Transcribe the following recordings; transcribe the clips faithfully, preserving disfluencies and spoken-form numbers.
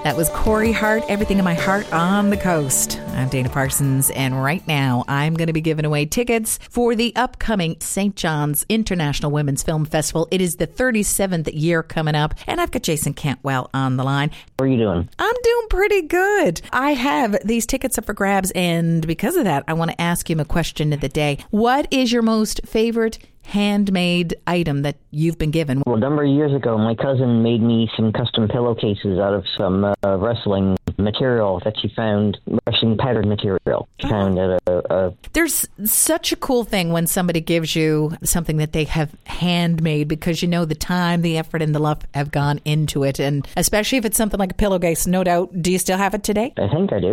That was Corey Hart, Everything in My Heart on the Coast. I'm Dana Parsons, and right now I'm going to be giving away tickets for the upcoming Saint John's International Women's Film Festival. It is the thirty-seventh year coming up, and I've got Jason Cantwell on the line. How are you doing? I'm doing pretty good. I have these tickets up for grabs, and because of that, I want to ask you a question of the day. What is your most favorite handmade item that you've been given? Well, a number of years ago, my cousin made me some custom pillowcases out of some uh, wrestling material that she found, wrestling pattern material she found at a, a... There's such a cool thing when somebody gives you something that they have handmade, because you know the time, the effort, and the love have gone into it, and especially if it's something like a pillowcase, no doubt. Do you still have it today? I think I do.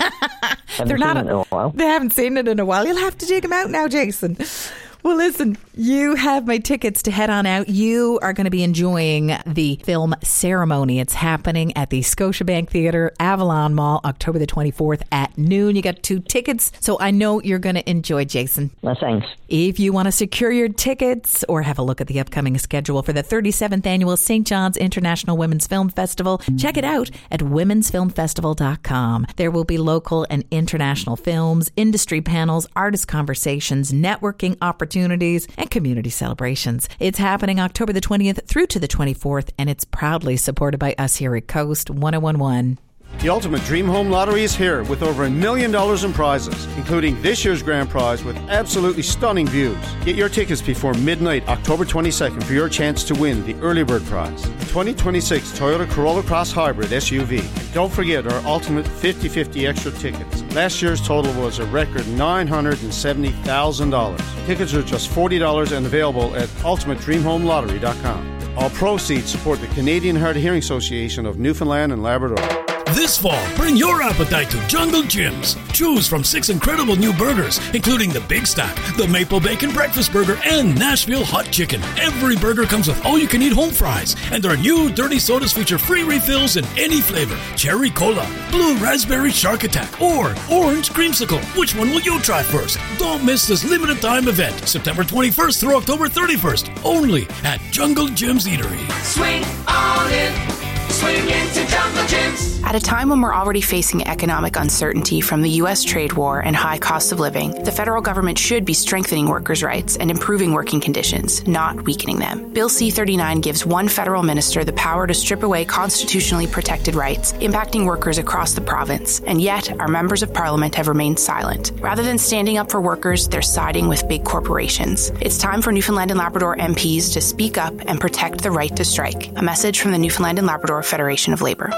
They're not seen it in a while. They haven't seen it in a while. You'll have to dig them out now, Jason. Well, listen, you have my tickets to head on out. You are going to be enjoying the film ceremony. It's happening at the Scotiabank Theatre, Avalon Mall, October the twenty-fourth at noon. You got two tickets, so I know you're going to enjoy, Jason. Well, thanks. If you want to secure your tickets or have a look at the upcoming schedule for the thirty-seventh Annual Saint John's International Women's Film Festival, check it out at womens film festival dot com. There will be local and international films, industry panels, artist conversations, networking opportunities, and community celebrations. It's happening October the twentieth through to the twenty-fourth, and it's proudly supported by us here at Coast one oh one one. The Ultimate Dream Home Lottery is here with over a million dollars in prizes, including this year's grand prize with absolutely stunning views. Get your tickets before midnight, October twenty-second, for your chance to win the early bird prize, the twenty twenty-six Toyota Corolla Cross Hybrid S U V. And don't forget our Ultimate fifty fifty extra tickets. Last year's total was a record nine hundred seventy thousand dollars. Tickets are just forty dollars and available at ultimate dream home lottery dot com. All proceeds support the Canadian Hard of Hearing Association of Newfoundland and Labrador. This fall, bring your appetite to Jungle Jim's. Choose from six incredible new burgers, including the Big Stack, the Maple Bacon Breakfast Burger, and Nashville Hot Chicken. Every burger comes with all-you-can-eat home fries, and our new dirty sodas feature free refills in any flavor. Cherry Cola, Blue Raspberry Shark Attack, or Orange Creamsicle. Which one will you try first? Don't miss this limited-time event, September twenty-first through October thirty-first, only at Jungle Jim's Eatery. Swing on in. Swing into Jungle Jim's. At a time when we're already facing economic uncertainty from the U S trade war and high cost of living, the federal government should be strengthening workers' rights and improving working conditions, not weakening them. Bill C thirty-nine gives one federal minister the power to strip away constitutionally protected rights, impacting workers across the province, and yet our members of parliament have remained silent. Rather than standing up for workers, they're siding with big corporations. It's time for Newfoundland and Labrador M Ps to speak up and protect the right to strike. A message from the Newfoundland and Labrador Federation of Labor.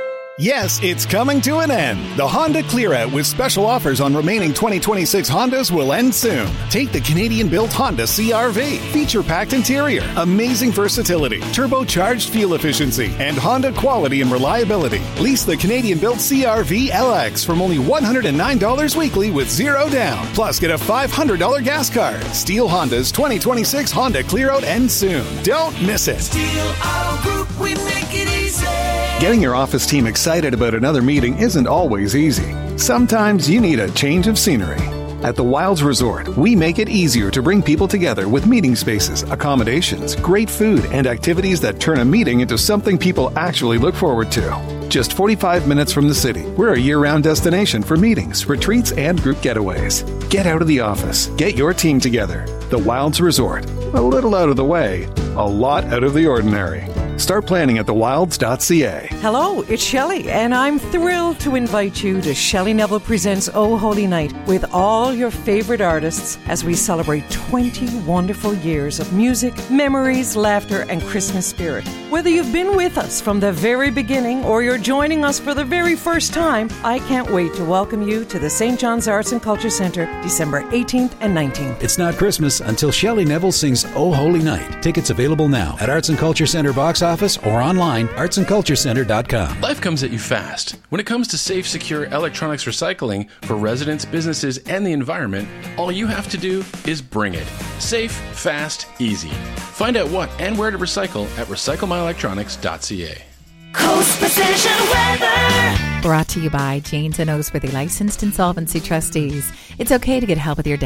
Yes, it's coming to an end. The Honda Clear Out with special offers on remaining twenty twenty-six Hondas will end soon. Take the Canadian-built Honda C R V. Feature-packed interior, amazing versatility, turbocharged fuel efficiency, and Honda quality and reliability. Lease the Canadian-built C R V L X from only one hundred nine dollars weekly with zero down. Plus, get a five hundred dollars gas card. Steel Honda's twenty twenty-six Honda Clear Out ends soon. Don't miss it. Steel Auto Group, we make it easy. Getting your office team excited about another meeting isn't always easy. Sometimes you need a change of scenery. At the Wilds Resort, we make it easier to bring people together with meeting spaces, accommodations, great food, and activities that turn a meeting into something people actually look forward to. Just forty-five minutes from the city, we're a year-round destination for meetings, retreats, and group getaways. Get out of the office. Get your team together. The Wilds Resort. A little out of the way, a lot out of the ordinary. Start planning at the wilds dot c a. Hello, it's Shelley, and I'm thrilled to invite you to Shelley Neville Presents Oh Holy Night with all your favorite artists as we celebrate twenty wonderful years of music, memories, laughter, and Christmas spirit. Whether you've been with us from the very beginning or you're joining us for the very first time, I can't wait to welcome you to the Saint John's Arts and Culture Centre December eighteenth and nineteenth. It's not Christmas until Shelley Neville sings Oh Holy Night. Tickets available now at Arts and Culture Centre box office or online, arts and culture center dot com. Life comes at you fast. When it comes to safe, secure electronics recycling for residents, businesses, and the environment, all you have to do is bring it. Safe, fast, easy. Find out what and where to recycle at recycle my electronics dot c a. Coast Precision Weather. Brought to you by Janes and Oseworthy Licensed Insolvency Trustees. It's okay to get help with your debt.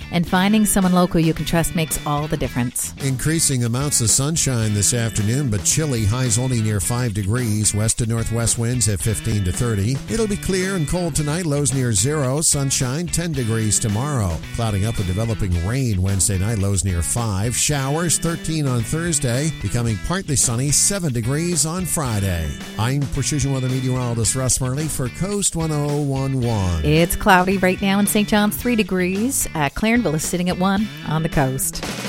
And finding someone local you can trust makes all the difference. Increasing amounts of sunshine this afternoon, but chilly. Highs only near five degrees. West to northwest winds at fifteen to thirty. It'll be clear and cold tonight. Lows near zero. Sunshine ten degrees tomorrow. Clouding up with developing rain Wednesday night. Lows near five. Showers thirteen on Thursday. Becoming partly sunny. seven degrees on Friday. I'm Precision Weather Meteorologist Russ Murley for Coast one oh one one. It's cloudy right now in Saint John's, three degrees. Uh, Clarenville is sitting at one on the coast.